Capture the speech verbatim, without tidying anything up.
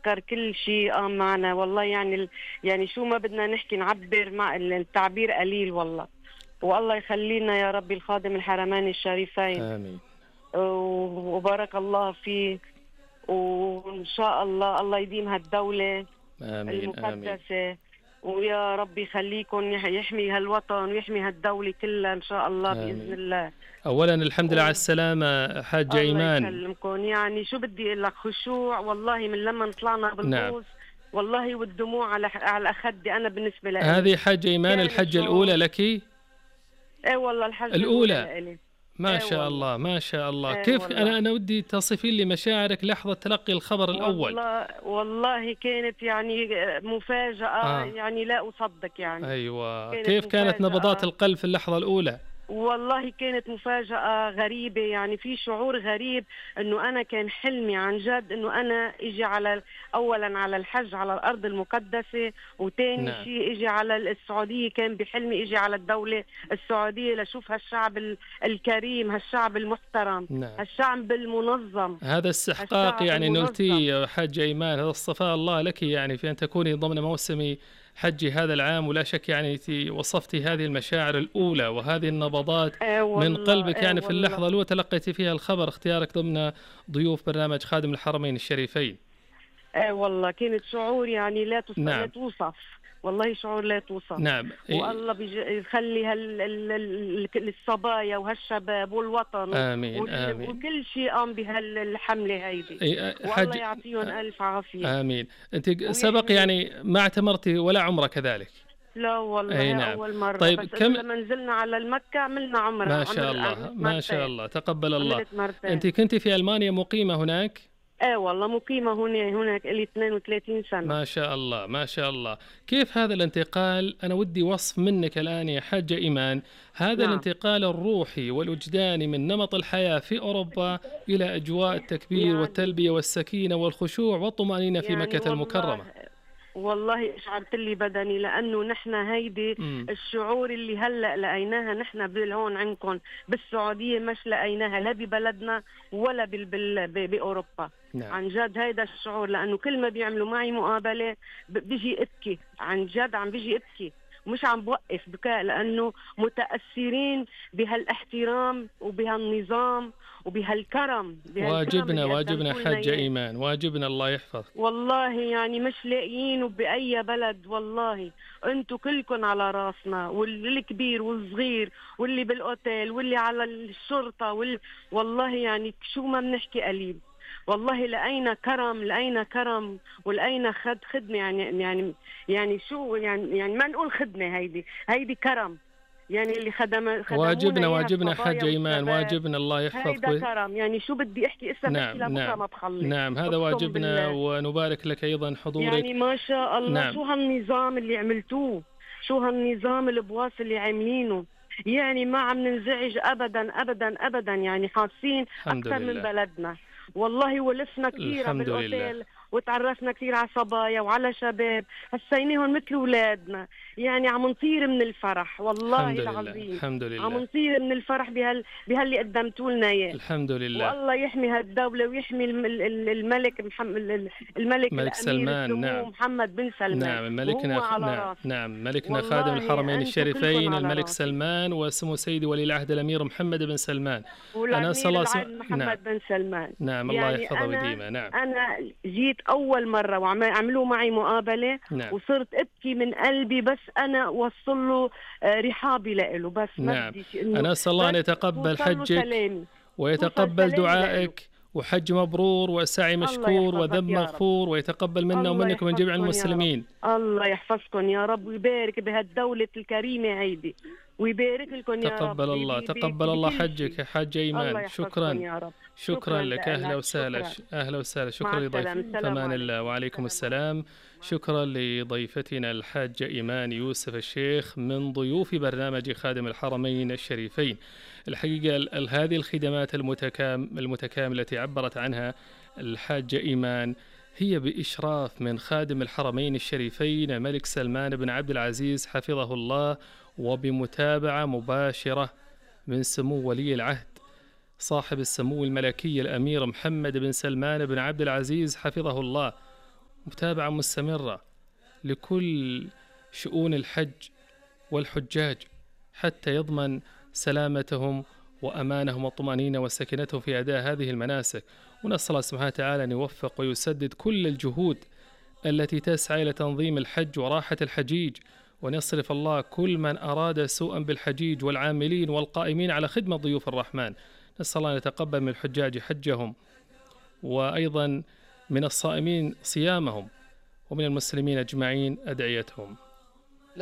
تذكر كل شيء قام معنا والله. يعني ال... يعني شو ما بدنا نحكي نعبر مع التعبير قليل والله. والله يخلينا يا ربي الخادم الحرمين الشريفين. آمين. وبارك الله فيه، وإن شاء الله الله يديم هالدولة آمين. المقدسة. آمين. ويا ربي يخليكم يحمي هالوطن ويحمي هالدولة كلها إن شاء الله. آمين. بإذن الله. أولا الحمد لله على السلامة حاجة إيمان. الله يسلمكم. يعني شو بدي أقول لك، خشوع والله من لما طلعنا بالبوس. نعم. والله والدموع على على خدي أنا بالنسبة لي. هذه حاجة إيمان الحجة الأولى لك؟ إيه والله الحجة الأولى, الأولى ما ايه شاء والله. الله ما شاء الله. ايه كيف والله. أنا أنا ودي تصفين لي مشاعرك لحظة تلقي الخبر الأول. والله والله كانت يعني مفاجأة. آه. يعني لا أصدق يعني. أيوة. كانت كيف مفاجأة. كانت نبضات القلب في اللحظة الأولى؟ والله كانت مفاجأة غريبة. يعني في شعور غريب انه انا كان حلمي عن جد انه انا اجي على اولا على الحج على الارض المقدسة، وتاني نعم. شيء اجي على السعودية. كان بحلمي اجي على الدولة السعودية لشوف هالشعب الكريم، هالشعب المحترم. نعم. هالشعب المنظم. هذا استحقاق يعني نلتي حاجة إيمان. هذا الصفاء الله لك يعني في أن تكوني ضمن موسم حج هذا العام. ولا شك يعني وصفتي هذه المشاعر الأولى وهذه النبضات من قلبك يعني في اللحظة الأولى تلقيتي فيها الخبر اختيارك ضمن ضيوف برنامج خادم الحرمين الشريفين. ايه والله كانت شعور يعني لا توصف. نعم. لا توصف والله، شعور لا توصف. نعم. والله بيخلي هالصبايا وهالشباب والوطن. آمين. آمين. وكل شيء قام بهالحملة هيدي. والله يعطيهم ألف عافية. آمين. أنت سبق يعني ما اعتمرتي ولا عمرة كذلك؟ لا والله. نعم. أول مرة. طيب بس كم لما نزلنا على المكة عملنا عمرة. ما شاء عمر الله ما شاء الله تقبل الله. مرتين. أنت كنت في ألمانيا مقيمة هناك؟ ايه والله مقيمة هنا هناك لي اثنين وثلاثين سنة. ما شاء الله ما شاء الله. كيف هذا الانتقال؟ أنا ودي وصف منك الآن يا حاجة إيمان هذا نعم. الانتقال الروحي والوجداني من نمط الحياة في أوروبا إلى أجواء التكبير يعني والتلبية والسكينة والخشوع والطمأنينة في يعني مكة المكرمة. والله اشعرت لي بدني، لانه نحن هيدي م. الشعور اللي هلا لقيناها نحن بالهون عندكم بالسعوديه مش لقيناها لا ببلدنا ولا بال بال باوروبا. نعم. عن جد هيدا الشعور، لانه كل ما بيعملوا معي مقابله بيجي ابكي. عن جد عم بيجي ابكي مش عم بوقف بكاء، لانه متاثرين بهالاحترام وبهالنظام وبهالكرم. واجبنا واجبنا حاجة إيمان، واجبنا الله يحفظ. والله يعني مش لاقيينه بأي بلد. والله انتوا كلكم على راسنا، واللي كبير والصغير واللي بالأوتيل واللي على الشرطة وال... والله يعني شو ما بنحكي قليل. والله لقينا كرم لقينا كرم ولقينا خد خدمة. يعني يعني يعني شو يعني يعني ما نقول خدمة، هيدي هيدي كرم. يعني اللي خدم واجبنا واجبنا حاجة إيمان، واجبنا الله يحفظك. هيدا كرم. يعني شو بدي احكي اسا نعم بحكي لبكره نعم ما بخلص. نعم هذا واجبنا بالله. ونبارك لك أيضا حضورك. يعني ما شاء الله. نعم. شو هالنظام اللي عملتوه، شو هالنظام البواس اللي عاملينه. يعني ما عم ننزعج أبدا أبدا أبدا. يعني حاسين أكثر من بلدنا. والله ولفنا كثير بالأوتيل وتعرفنا كثير على صبايا وعلى شباب حسيناهم مثل أولادنا. يعني عم نطير من الفرح والله الحمد العظيم. لله. الحمد لله. عم نطير من الفرح بهال بهاللي قدمتوا لنا اياه. الحمد لله. والله يحمي هالدولة ويحمي الملك محمد الملك ملك سلمان. نعم. محمد بن سلمان. نعم ملكنا. نعم. نعم ملكنا خادم الحرمين الشريفين الملك راسي. سلمان وسمو سيدي ولي العهد الأمير محمد بن سلمان. أنا صلى محمد نعم. بن سلمان. نعم الله يعني يحفظه وديمه. نعم. أنا جيت أول مرة وعملوا معي مقابلة. نعم. وصرت أبكي من قلبي، بس أنا وصل له رحابي له بس. نعم. أنا أسأل الله أن يتقبل حجك ويتقبل دعائك، وحج مبرور وسعي مشكور وذنب مغفور، ويتقبل منا ومنكم من جميع المسلمين. الله يحفظكم يا رب ويبارك بهالدولة الكريمة هيدي ويبارك لكم يا رب. تقبل الله تقبل الله حجك يا حاجة إيمان. شكرا يا رب. شكرا لك. أهلا وسهلا. أهلا وسهلا. شكرا لضيفتك. أمان الله. وعليكم السلام. شكرا لضيفتنا الحاجة إيمان يوسف الشيخ من ضيوف برنامج خادم الحرمين الشريفين. الحقيقة هذه الخدمات المتكاملة التي عبرت عنها الحاجة إيمان هي بإشراف من خادم الحرمين الشريفين الملك سلمان بن عبد العزيز حفظه الله، وبمتابعة مباشرة من سمو ولي العهد صاحب السمو الملكي الأمير محمد بن سلمان بن عبد العزيز حفظه الله، متابعة مستمرة لكل شؤون الحج والحجاج حتى يضمن سلامتهم وأمانهم والطمأنينة وسكينتهم في أداء هذه المناسك. ونسأل الله سبحانه وتعالى أن يوفق ويسدد كل الجهود التي تسعى إلى تنظيم الحج وراحة الحجيج، وأن يصرف الله كل من أراد سوءا بالحجيج والعاملين والقائمين على خدمة ضيوف الرحمن. نسأل الله أن يتقبل من الحجاج حجهم، وأيضا من الصائمين صيامهم، ومن المسلمين أجمعين أدعيتهم.